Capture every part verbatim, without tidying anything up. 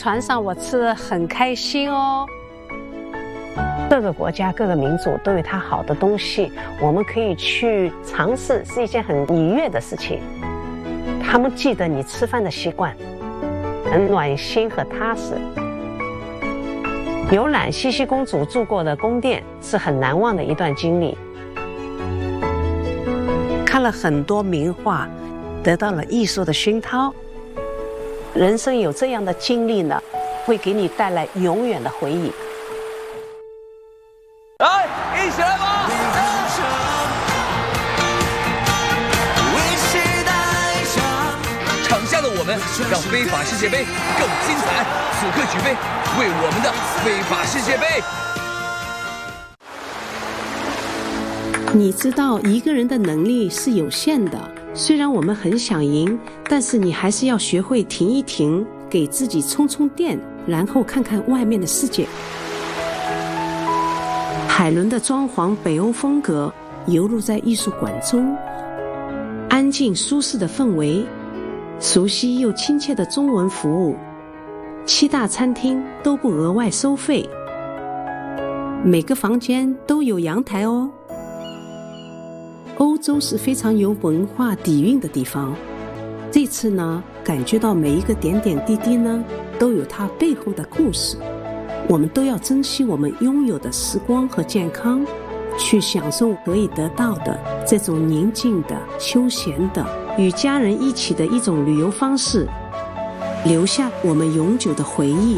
船上我吃得很开心哦。 各个国家、各个民族都有它好的东西，我们可以去尝试，是一件很愉悦的事情。他们记得你吃饭的习惯，很暖心和踏实。游览茜茜公主住过的宫殿是很难忘的一段经历。看了很多名画，得到了艺术的熏陶。人生有这样的经历呢，会给你带来永远的回忆。 来，一起来吧！场下的我们让非法世界杯更精彩，此刻举杯，为我们的非法世界杯。 你知道一个人的能力是有限的，虽然我们很想赢，但是你还是要学会停一停，给自己充充电，然后看看外面的世界。海伦的装潢北欧风格游入在艺术馆中，安静舒适的氛围，熟悉又亲切的中文服务，七大餐厅都不额外收费，每个房间都有阳台哦。欧洲是非常有文化底蕴的地方，这次呢，感觉到每一个点点滴滴呢，都有它背后的故事。我们都要珍惜我们拥有的时光和健康，去享受可以得到的这种宁静的、休闲的、与家人一起的一种旅游方式，留下我们永久的回忆。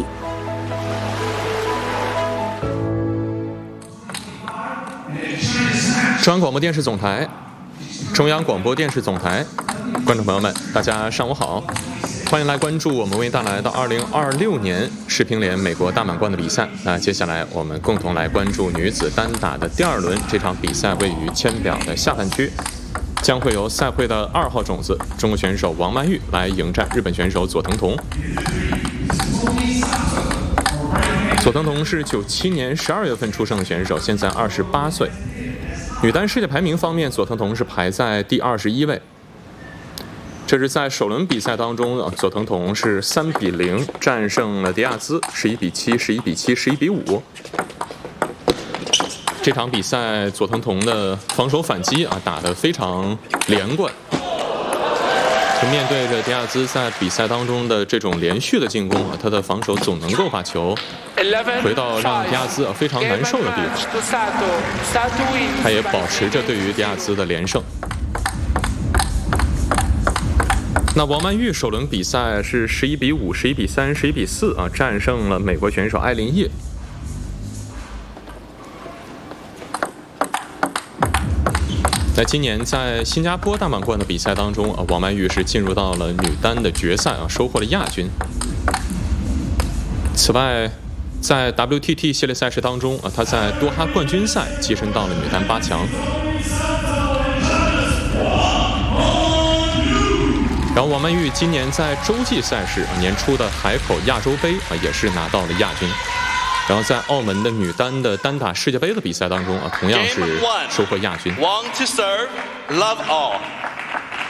中央广播电视总台，中央广播电视总台，观众朋友们，大家上午好，欢迎来关注我们为带来的二零二六年世乒联美国大满贯的比赛。那接下来我们共同来关注女子单打的第二轮，这场比赛位于签表的下半区，将会由赛会的二号种子中国选手王曼玉来迎战日本选手佐藤瞳。佐藤瞳是九七年十二月份出生的选手，现在二十八岁。女单世界排名方面，佐藤瞳是排在第二十一位。这是在首轮比赛当中，佐藤瞳是三比零战胜了迪亚兹，十一比七、十一比七、十一比五。这场比赛，佐藤瞳的防守反击啊打得非常连贯。就面对着迪亚兹在比赛当中的这种连续的进攻啊，他的防守总能够把球回到让迪亚兹啊非常难受的地方。他也保持着对于迪亚兹的连胜。那王曼玉首轮比赛是十一比五、十一比三、十一比四啊，战胜了美国选手艾琳叶。在今年在新加坡大满贯的比赛当中啊，王曼玉是进入到了女单的决赛啊，收获了亚军。此外，在 W T T 系列赛事当中啊，她在多哈冠军赛跻身到了女单八强。然后王曼玉今年在洲际赛事啊，年初的海口亚洲杯啊，也是拿到了亚军。然后在澳门的女单的单打世界杯的比赛当中啊，同样是收获亚军。 One to serve, love all.